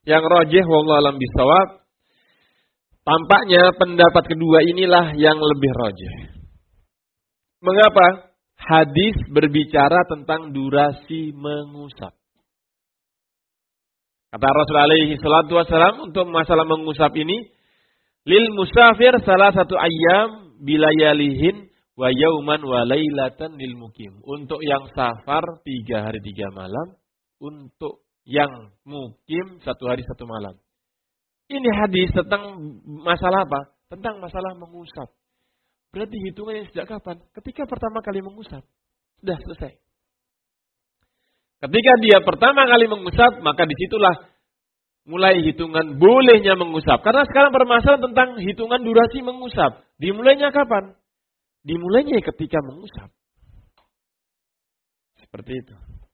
yang rajih wallahu alam bisawab, tampaknya pendapat kedua inilah yang lebih rajih. Mengapa? Hadis berbicara tentang durasi mengusap. Kata Rasulullah alaihi salatu wasallam untuk masalah mengusap ini, lil musafir salah satu ayyam bilayalihin wa yauman wa lailatan lil mukim. Untuk yang safar 3 hari 3 malam, untuk yang mukim 1 hari 1 malam. Ini hadis tentang masalah apa? Tentang masalah mengusap. Berarti hitungannya sejak kapan? Ketika pertama kali mengusap. Sudah selesai. Ketika dia pertama kali mengusap, maka disitulah mulai hitungan bolehnya mengusap. Karena sekarang permasalahan tentang hitungan durasi mengusap. Dimulainya kapan? Dimulainya ketika mengusap. Seperti itu.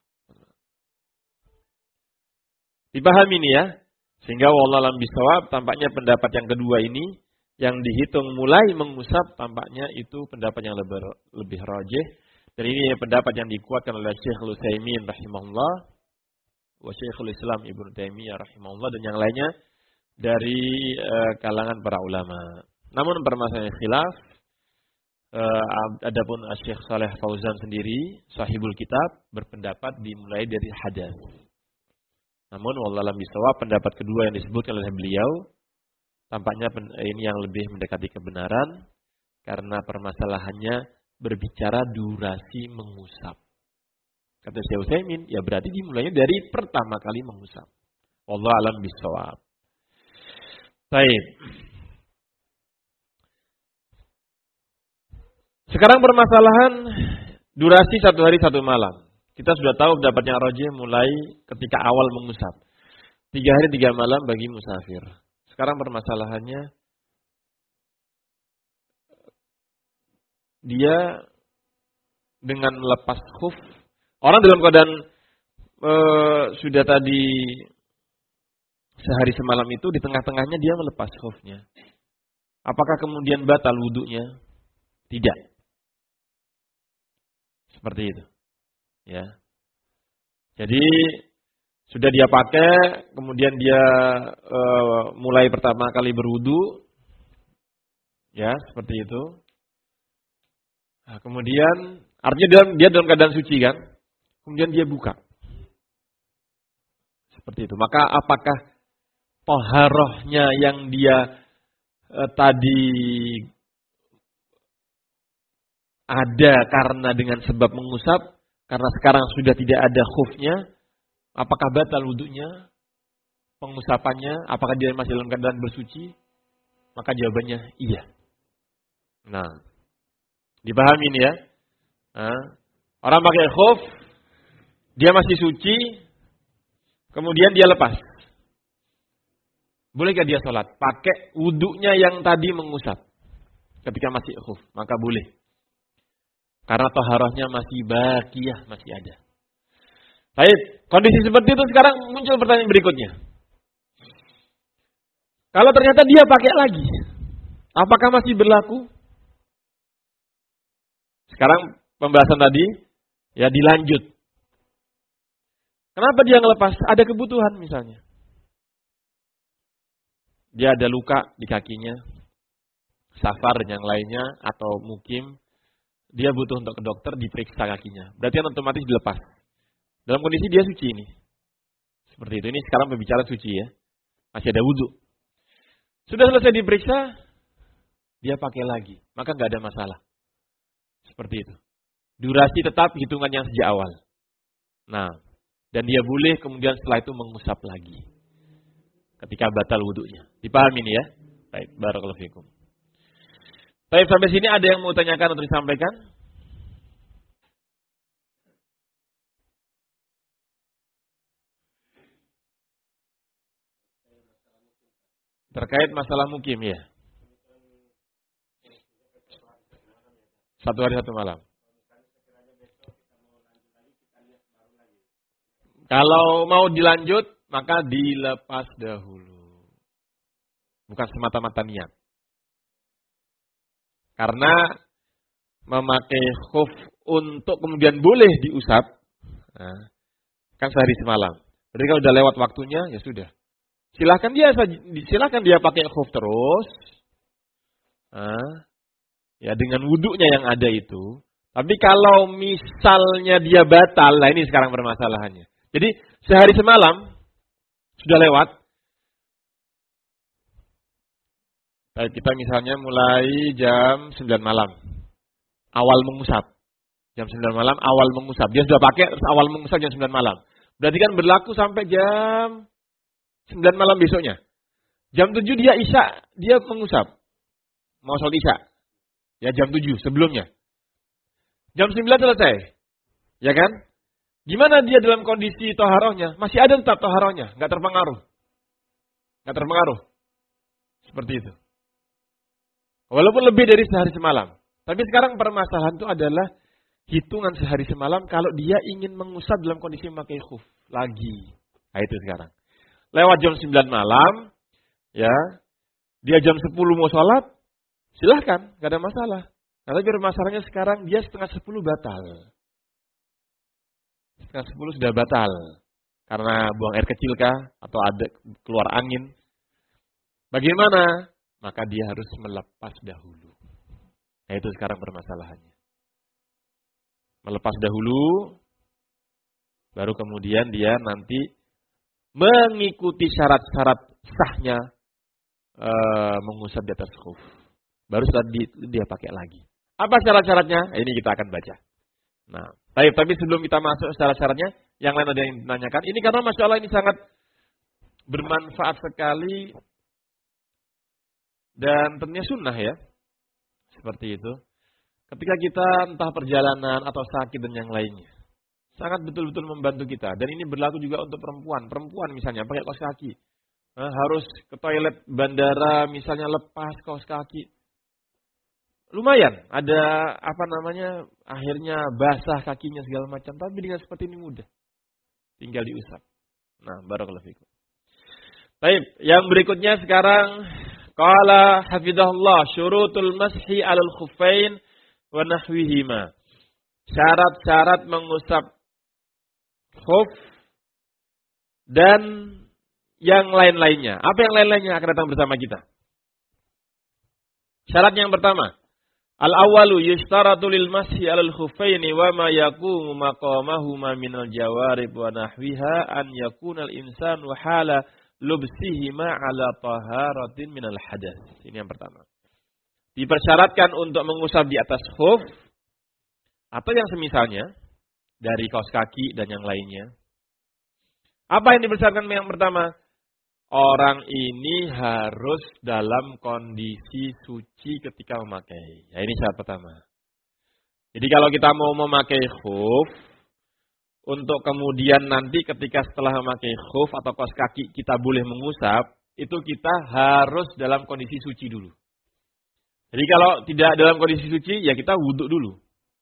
Dipahami ini ya. Sehingga wallahu alam bisawab, tampaknya pendapat yang kedua ini yang dihitung mulai mengusap, tampaknya itu pendapat yang lebih rajih. Dan ini pendapat yang dikuatkan oleh Syekhul Utsaimin rahimahullah, wa Syekhul Islam Ibnu Taimiyah rahimahullah, dan yang lainnya dari kalangan para ulama. Namun permasalahan khilaf, adapun Syekh Saleh Fauzan sendiri sahibul kitab berpendapat dimulai dari hadas. Namun wallahu alam bisawab, pendapat kedua yang disebutkan oleh beliau tampaknya ini yang lebih mendekati kebenaran karena permasalahannya berbicara durasi mengusap. Kata Syekh Utsaimin, ya berarti dimulainya dari pertama kali mengusap. Wallahu alam bisawab. Baik. Sekarang permasalahan durasi 1 hari 1 malam. Kita sudah tahu pendapatnya rajih mulai ketika awal mengusap. 3 hari 3 malam bagi musafir. Sekarang permasalahannya, dia dengan melepas khuf, orang dalam keadaan sudah tadi sehari semalam itu, di tengah-tengahnya dia melepas khufnya. Apakah kemudian batal wudunya? Tidak. Seperti itu. Ya. Jadi sudah dia pakai, kemudian dia mulai pertama kali berwudu, ya seperti itu. Nah, kemudian artinya dia dalam keadaan suci kan, kemudian dia buka, seperti itu. Maka apakah toharohnya yang dia tadi ada karena dengan sebab mengusap, karena sekarang sudah tidak ada khufnya, apakah batal wudunya, pengusapannya, apakah dia masih dalam keadaan bersuci? Maka jawabannya iya. Nah, dipahami ini ya. Nah, orang pakai khuf, dia masih suci, kemudian dia lepas. Bolehkah dia sholat? Pakai wudunya yang tadi mengusap ketika masih khuf, maka boleh. Karena taharahnya masih baqiyah, masih ada. Baik, kondisi seperti itu sekarang muncul pertanyaan berikutnya. Kalau ternyata dia pakai lagi, apakah masih berlaku? Sekarang pembahasan tadi ya dilanjut. Kenapa dia ngelepas? Ada kebutuhan misalnya. Dia ada luka di kakinya, safar dan yang lainnya, atau mukim. Dia butuh untuk ke dokter, diperiksa kakinya. Berarti kan otomatis dilepas. Dalam kondisi dia suci ini. Seperti itu. Ini sekarang pembicaraan suci ya. Masih ada wudu. Sudah selesai diperiksa, dia pakai lagi. Maka nggak ada masalah. Seperti itu. Durasi tetap hitungan yang sejak awal. Nah, dan dia boleh kemudian setelah itu mengusap lagi. Ketika batal wudunya. Dipahami ini ya? Baik, barakallahu fikum. Baik, sampai sini ada yang mau tanyakan atau disampaikan? Terkait masalah mukim ya. 1 hari 1 malam. Kalau mau dilanjut, maka dilepas dahulu. Bukan semata-mata niat. Karena memakai khuf untuk kemudian boleh diusap, nah, kan sehari semalam. Jadi kalau sudah lewat waktunya, ya sudah. Silahkan dia pakai khuf terus. Ya dengan wudhunya yang ada itu. Tapi kalau misalnya dia batal, nah ini sekarang permasalahannya. Jadi sehari semalam sudah lewat. Kita misalnya mulai jam 9 malam. Awal mengusap. Jam 9 malam awal mengusap. Dia sudah pakai awal mengusap jam 9 malam. Berarti kan berlaku sampai jam 9 malam besoknya. Jam 7 dia isya, dia mengusap. Mau sholat isya. Ya jam 7 sebelumnya. Jam 9 selesai. Ya kan? Gimana dia dalam kondisi toharohnya? Masih ada tetap toharohnya. Nggak terpengaruh. Nggak terpengaruh. Seperti itu. Walaupun lebih dari sehari semalam. Tapi sekarang permasalahan itu adalah hitungan sehari semalam kalau dia ingin mengusap dalam kondisi memakai khuf lagi. Nah itu sekarang. Lewat jam 9 malam, ya, dia jam 10 mau sholat, silahkan, gak ada masalah. Nah, tapi masalahnya sekarang dia setengah 10 batal. Setengah 10 sudah batal. Karena buang air kecil kah, atau ada keluar angin. Bagaimana? Maka dia harus melepas dahulu. Nah itu sekarang permasalahannya. Melepas dahulu, baru kemudian dia nanti mengikuti syarat-syarat sahnya mengusap di atas khuf. Baru setelah dia pakai lagi. Apa syarat-syaratnya? Ini kita akan baca. Nah, tapi sebelum kita masuk syarat-syaratnya, yang lain ada yang menanyakan. Ini karena Masya Allah ini sangat bermanfaat sekali dan tentunya sunnah ya. Seperti itu. Ketika kita entah perjalanan atau sakit dan yang lainnya. Sangat betul-betul membantu kita. Dan ini berlaku juga untuk perempuan. Perempuan misalnya pakai kaos kaki. Harus ke toilet bandara misalnya lepas kaos kaki. Lumayan. Ada akhirnya basah kakinya segala macam. Tapi dengan seperti ini mudah. Tinggal diusap. Nah, barakallahu fikum. Baik, yang berikutnya sekarang. Qala hafidhahullah syurutul mashi 'alal khuffain wa nahwihima. Syarat-syarat mengusap khuf dan yang lain-lainnya. Apa yang lain-lainnya akan datang bersama kita? Syarat yang pertama, al-awwalu yushtaratu lil mashi 'alal khuffaini wa ma yaqumu maqamahuma minal jawarib wa nahwiha an yakuna al-insanu hala lubsihima ala taharatin minal hadas. Ini yang pertama. Dipersyaratkan untuk mengusap di atas khuf atau yang semisalnya dari kaos kaki dan yang lainnya. Apa yang dipersyaratkan yang pertama? Orang ini harus dalam kondisi suci ketika memakai. Ya ini syarat pertama. Jadi kalau kita mau memakai khuf, untuk kemudian nanti ketika setelah memakai khuf atau kaos kaki kita boleh mengusap, itu kita harus dalam kondisi suci dulu. Jadi kalau tidak dalam kondisi suci, ya kita wudhu dulu.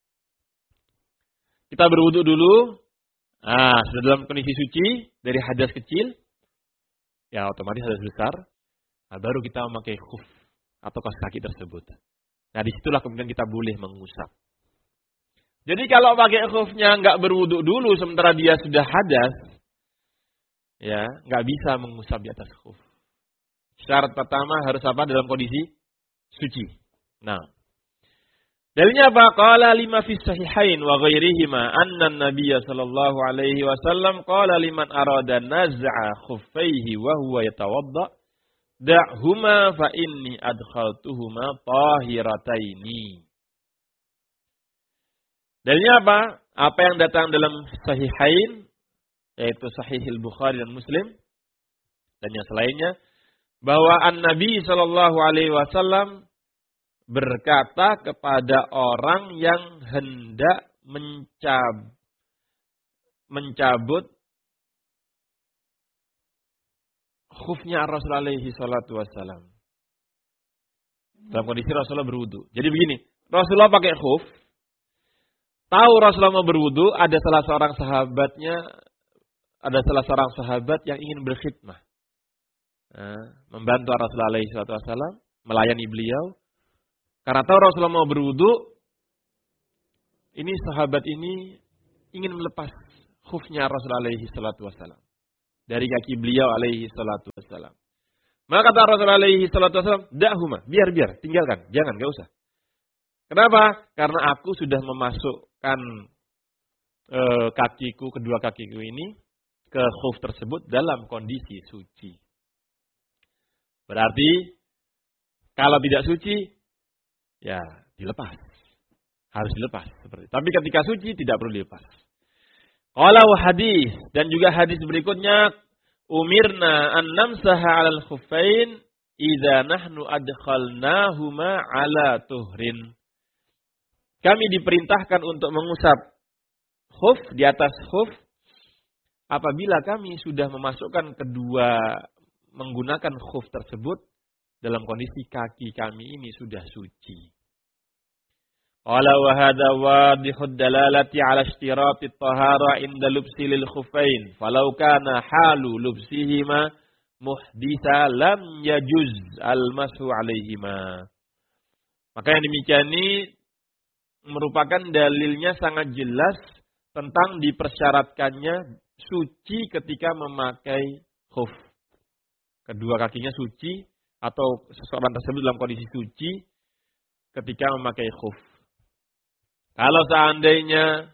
Kita berwudhu dulu, sudah dalam kondisi suci dari hadas kecil, ya otomatis hadas besar, baru kita memakai khuf atau kaos kaki tersebut. Nah disitulah kemudian kita boleh mengusap. Jadi kalau pakai khufnya nggak berwudhu dulu sementara dia sudah hadas, ya nggak bisa mengusap di atas khuf. Syarat pertama harus apa? Dalam kondisi suci. Nah, dalilnya apa? Qala lima fi sahihain wa ghairihima anna an-nabiy sallallahu alaihi wasallam qala liman arada naz'a khuffaihi wa huwa yatawadda da'huma fa inni adkhaltuhuma tahirataini. Dalilnya apa? Apa yang datang dalam sahihain, yaitu sahihil Bukhari dan Muslim, dan yang selainnya, bahwa An-Nabi SAW berkata kepada orang yang hendak mencabut khufnya Rasulullah SAW. Dalam kondisi Rasulullah berwudu. Jadi begini, Rasulullah pakai khuf. Tahu Rasulullah mau berwudu, ada salah seorang sahabat yang ingin berkhidmah. Membantu Rasulullah SAW, melayani beliau. Karena tahu Rasulullah mau berwudu, ini sahabat ini ingin melepas khufnya Rasulullah SAW. dari kaki beliau alaihi salatu wassalam. Maka kata Rasulullah alaihi salatu wassalam, da'huma, biar, tinggalkan, jangan, gak usah. Kenapa? Karena aku sudah memasukkan kedua kakiku ini ke khuf tersebut dalam kondisi suci. Berarti kalau tidak suci, ya dilepas. Harus dilepas. Tapi ketika suci tidak perlu dilepas. Qalau hadis, dan juga hadis berikutnya, umirna an namsaha 'alal khuffain idza nahnu adkhalnahuma 'ala tuhrin. Kami diperintahkan untuk mengusap khuf di atas khuf apabila kami sudah memasukkan menggunakan khuf tersebut dalam kondisi kaki kami ini sudah suci. Qala wa hadza wadihud dalalati 'ala ishtirati at-tahara 'inda lubsi lil khuffain falau kana halu lubsihima muhditsa lam yajuz al-mashu 'alaihima. Maka yang demikian ini merupakan dalilnya sangat jelas tentang dipersyaratkannya suci ketika memakai khuf. Kedua kakinya suci atau seseorang tersebut dalam kondisi suci ketika memakai khuf. Kalau seandainya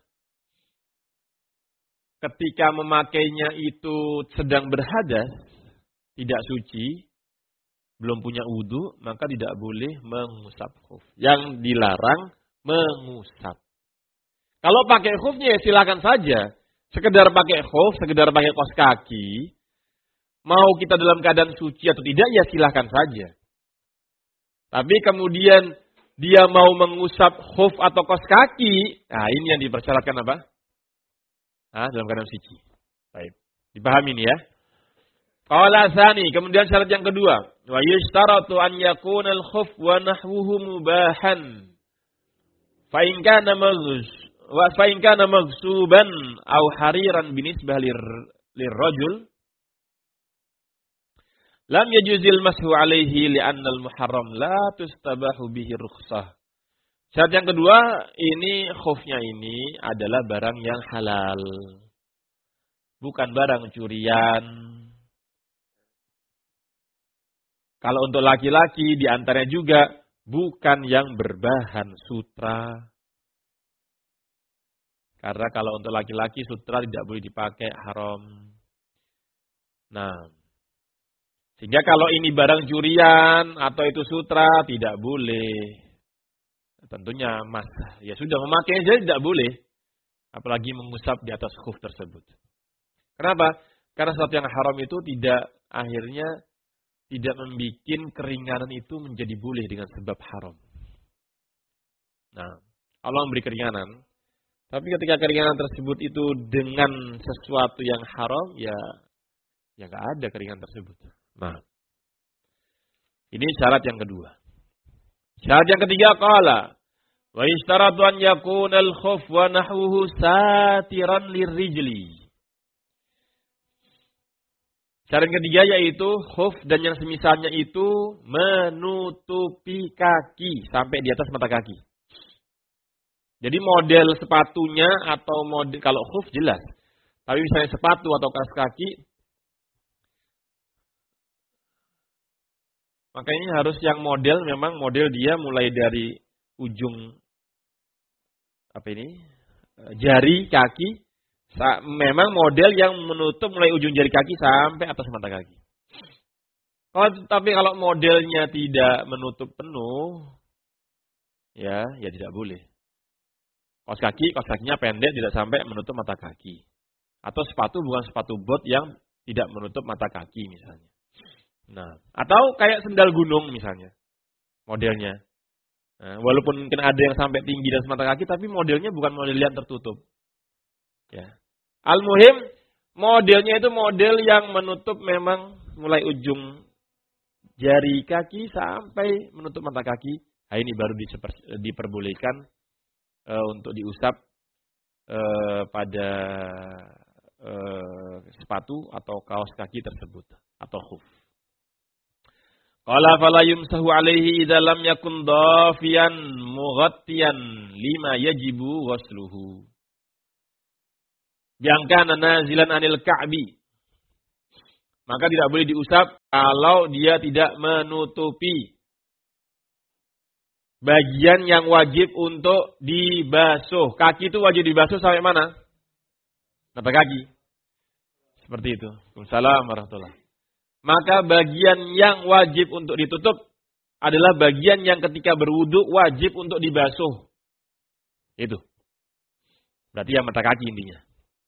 ketika memakainya itu sedang berhadas, tidak suci, belum punya wudu, maka tidak boleh mengusap khuf. Yang dilarang mengusap. Kalau pakai khufnya ya silakan saja. Sekedar pakai khuf, sekedar pakai kaos kaki, mau kita dalam keadaan suci atau tidak ya silakan saja. Tapi kemudian dia mau mengusap khuf atau kaos kaki, nah ini yang dipersyaratkan apa? Dalam keadaan suci. Baik, dipahami ini ya. Qala tsani, kemudian syarat yang kedua, wa yushtaratu an yakuna al-khuf wa nahwuhu mubahan. Fa in kana maghsuban aw hariran binisbah lirrajul lam yajuzil mashu alaihi li'anna al-muharram la tustabahu bihi rukhsah. Syarat yang kedua, ini khufnya ini adalah barang yang halal. Bukan barang curian. Kalau untuk laki-laki di antaranya juga bukan yang berbahan sutra. Karena kalau untuk laki-laki sutra tidak boleh dipakai, haram. Nah, sehingga kalau ini barang curian atau itu sutra tidak boleh. Tentunya mas, ya sudah memakai saja tidak boleh. Apalagi mengusap di atas khuf tersebut. Kenapa? Karena sesuatu yang haram itu akhirnya tidak membuat keringanan itu menjadi boleh dengan sebab haram. Nah, Allah memberi keringanan. Tapi ketika keringanan tersebut itu dengan sesuatu yang haram, ya nggak ada keringanan tersebut. Nah, ini syarat yang kedua. Syarat yang ketiga, qala wa yashtaratu an yakuna al-khuf wa nahwuhu satiran lirrijli. Syarat yang ketiga yaitu khuf dan yang semisalnya itu menutupi kaki sampai di atas mata kaki. Jadi model sepatunya atau model kalau khuf jelas. Tapi misalnya sepatu atau kaos kaki, maka ini harus yang model memang model dia mulai dari ujung jari kaki, memang model yang menutup mulai ujung jari kaki sampai atas mata kaki. Tapi kalau modelnya tidak menutup penuh, ya tidak boleh. Kaos kakinya pendek tidak sampai menutup mata kaki. Atau sepatu bukan sepatu bot yang tidak menutup mata kaki misalnya. Nah, atau kayak sendal gunung misalnya modelnya. Nah, walaupun mungkin ada yang sampai tinggi dan semata kaki, tapi modelnya bukan model yang tertutup. Ya. Al-muhim modelnya itu model yang menutup memang mulai ujung jari kaki sampai menutup mata kaki. Nah, ini baru diperbolehkan untuk diusap pada sepatu atau kaos kaki tersebut atau khuf. Qala fala yumsahu alaihi idza lam yakun dafiyan mughattiyan lima yajibu ghusluhu. Yang kana nazilan anil ka'bi. Maka tidak boleh diusap kalau dia tidak menutupi bagian yang wajib untuk dibasuh. Kaki itu wajib dibasuh sampai mana? Mata kaki. Seperti itu. Waalaikumsalam warahmatullahi. Maka bagian yang wajib untuk ditutup adalah bagian yang ketika berwudu wajib untuk dibasuh. Itu. Berarti yang mata kaki intinya.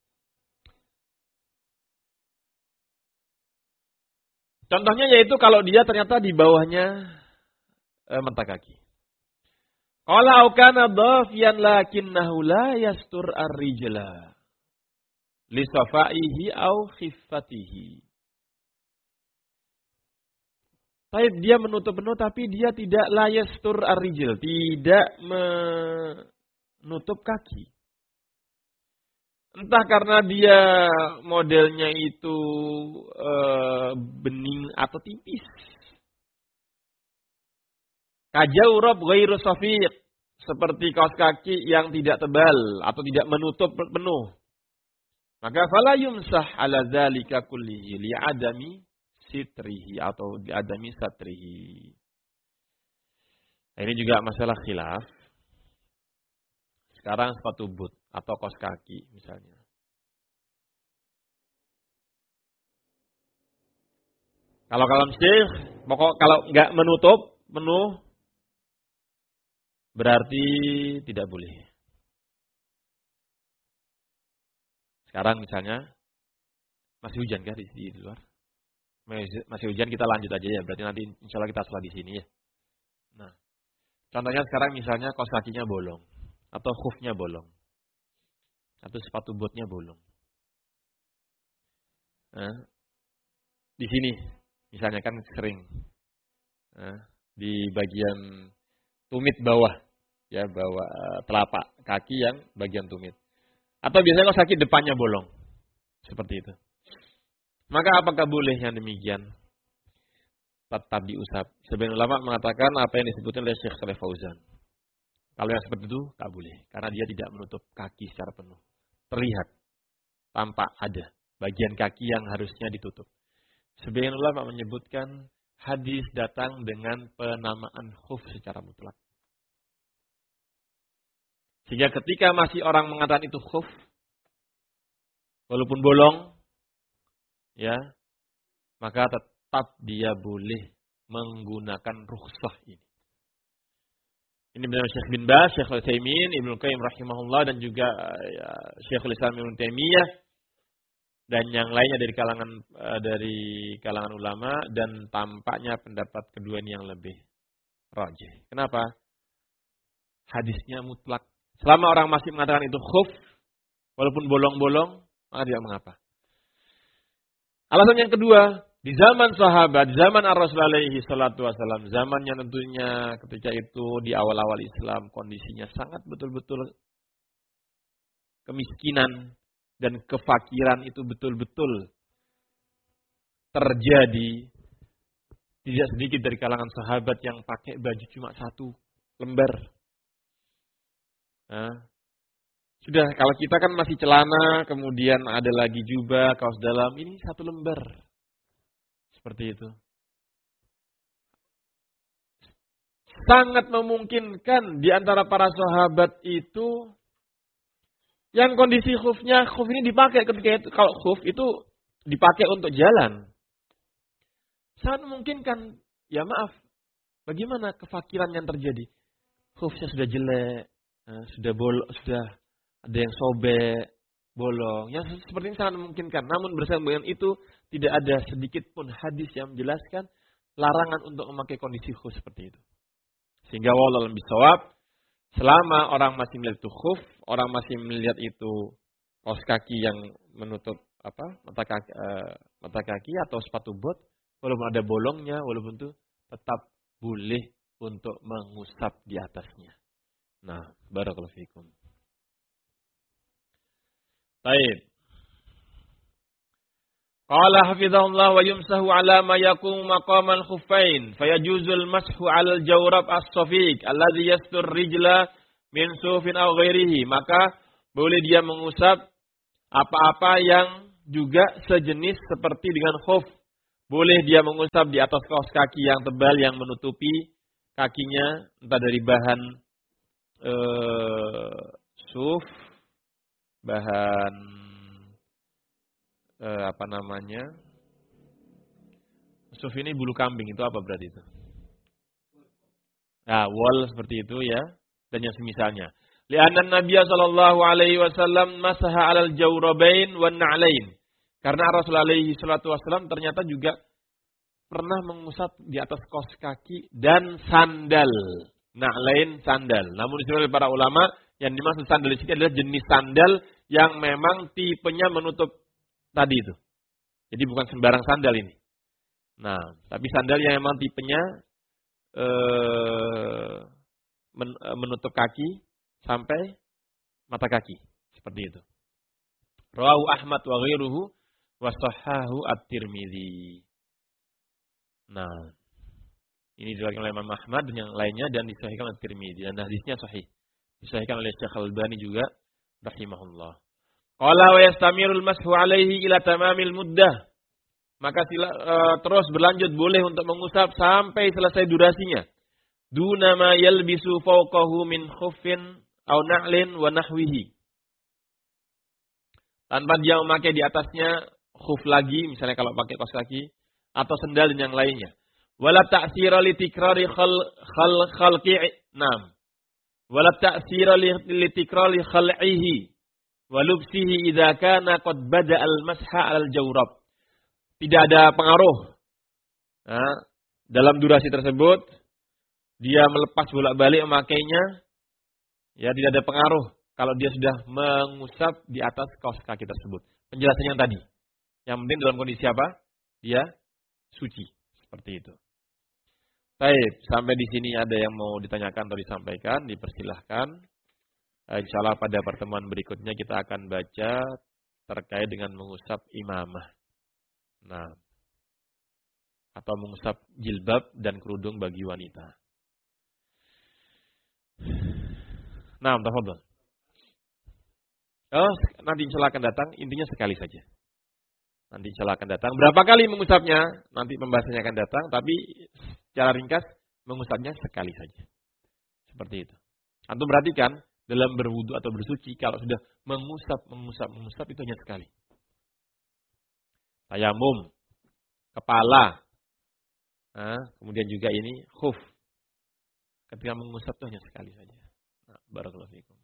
Contohnya yaitu kalau dia ternyata di bawahnya mata kaki. Qala au kana dhafiyan lakinnahu la yastur ar-rijla li safaihi au khiffatihi. Baik, dia menutup penuh tapi dia tidak la yastur ar-rijl, tidak menutup kaki. Entah karena dia modelnya itu bening atau tipis. Kajaurab ghairu safiq, seperti kaos kaki yang tidak tebal atau tidak menutup penuh. Maka fala yumsah ala dzalika kullihi li adami sitrihi atau li adami satrihi. Nah, ini juga masalah khilaf. Sekarang sepatu boot atau kaos kaki misalnya. Kalau masjid, pokok kalau nggak menutup penuh berarti tidak boleh. Sekarang misalnya masih hujan kan di luar? Masih hujan, kita lanjut aja ya. Berarti nanti insya Allah kita sholat di sini ya. Nah, contohnya sekarang misalnya kaos kakinya bolong. Atau khufnya bolong. Atau sepatu bootnya bolong. Nah, di sini misalnya kan sering. Nah, di bagian tumit bawah. Ya, bawah telapak kaki yang bagian tumit. Atau biasanya kaos kaki depannya bolong. Seperti itu. Maka apakah boleh yang demikian? Tetap diusap. Sebagian ulama mengatakan apa yang disebutkan oleh Syekh Shalih Fauzan. Kalau yang seperti itu, tak boleh. Karena dia tidak menutup kaki secara penuh. Terlihat. Tampak ada. Bagian kaki yang harusnya ditutup. Sebagian ulama menyebutkan hadis datang dengan penamaan khuf secara mutlak. Sehingga ketika masih orang mengatakan itu khuf, walaupun bolong, ya, maka tetap dia boleh menggunakan rukhsah ini. Ini benar Syekh bin Baz, Syekh Al-Utsaimin, Ibnu Qayyim rahimahullah dan juga ya, Syekhul Islam Ibnu Taimiyah dan yang lainnya dari kalangan ulama, dan tampaknya pendapat kedua ini yang lebih rajih. Kenapa? Hadisnya mutlak. Selama orang masih mengatakan itu khuf, walaupun bolong-bolong, maka tidak mengapa. Alasan yang kedua, di zaman sahabat, zaman Rasulullah alaihi salatu wasallam, zaman yang tentunya ketika itu di awal-awal Islam kondisinya sangat betul-betul kemiskinan dan kefakiran itu betul-betul terjadi. Tidak sedikit dari kalangan sahabat yang pakai baju cuma satu lembar. Nah, sudah, kalau kita kan masih celana, kemudian ada lagi jubah, kaos dalam, ini satu lembar. Seperti itu. Sangat memungkinkan di antara para sahabat itu yang kondisi khuf ini dipakai ketika itu. Kalau khuf itu dipakai untuk jalan. Sangat memungkinkan, ya maaf, bagaimana kefakiran yang terjadi? Khufnya sudah jelek, sudah bolong, sudah ada yang sobek, bolong. Yang seperti ini sangat memungkinkan. Namun bersama dengan itu tidak ada sedikit pun hadis yang menjelaskan larangan untuk memakai kondisi khuf seperti itu. Sehingga wallahu a'lam bishawab, selama orang masih melihat itu khuf, orang masih melihat itu kaos kaki yang menutup mata kaki atau sepatu bot, walaupun ada bolongnya, walaupun itu tetap boleh untuk mengusap di atasnya. Nah, barakallahu fikum. Baik. Qala hafizahullah wa yumsahu ala ma yaqumu maqamal khuffain fayajuzul mashu 'alal jawrab as-safiq alladhi yastur rijla min sufin aw ghairihi. Maka boleh dia mengusap apa-apa yang juga sejenis seperti dengan khuf Boleh dia mengusap di atas kaos kaki yang tebal yang menutupi kakinya, entah dari bahan suf, bahan apa namanya? Suf ini bulu kambing, itu apa berarti itu? Nah, wol seperti itu ya, dan yang semisalnya. Li'anna Nabiya sallallahu alaihi wasallam masaha 'alal jawrabain wan na'lain. Karena Rasulullah alaihi salatu wasallam ternyata juga pernah mengusap di atas kaos kaki dan sandal. Na'lain sandal. Namun disebut oleh para ulama yang dimaksud sandal di sini adalah jenis sandal yang memang tipenya menutup tadi itu. Jadi bukan sembarang sandal ini. Nah, tapi sandal yang memang tipenya menutup kaki sampai mata kaki, seperti itu. Rawahu Ahmad wa ghairuhu wa sahhahu at-Tirmidzi. Nah, ini diriwayatkan oleh Imam Ahmad dan yang lainnya dan disahihkan oleh Tirmidzi dan hadisnya sahih. Disahihkan oleh Syekh Al-Albani juga rahimahullah. Qala wa yastamirul mashu alaihi ila tamamil muddah. Maka terus berlanjut boleh untuk mengusap sampai selesai durasinya. Duna ma yalbisu fawqahu min khuffin aw na'lin wa nahwihi. Tanpa dia memakai di atasnya khuf lagi, misalnya kalau pakai kaos kaki atau sendal dan yang lainnya. Wala ta'sira li tikrari khalqi nam. Wala ta'sira li tikrari khal'ihi wa lubsihi idza kana qad bada al-masha 'alal jawrab. Tidak ada pengaruh. Nah, dalam durasi tersebut, dia melepas bolak-balik memakainya, ya tidak ada pengaruh kalau dia sudah mengusap di atas kaos kaki tersebut. Penjelasan yang tadi. Yang penting dalam kondisi apa? Dia suci. Seperti itu. Baik, sampai di sini ada yang mau ditanyakan atau disampaikan, dipersilahkan. Insyaallah pada pertemuan berikutnya kita akan baca terkait dengan mengusap imamah. Nah, atau mengusap jilbab dan kerudung bagi wanita. Nah, tafadhol. Oh, nanti insyaallah akan datang, intinya sekali saja. Nanti insyaallah akan datang. Berapa kali mengusapnya? Nanti pembahasannya akan datang, tapi secara ringkas mengusapnya sekali saja. Seperti itu. Antum perhatikan dalam berwudu atau bersuci kalau sudah mengusap itu hanya sekali. Tayamum, kepala, kemudian juga ini khuf. Ketika mengusap itu hanya sekali saja. Nah, barakallahu fiikum.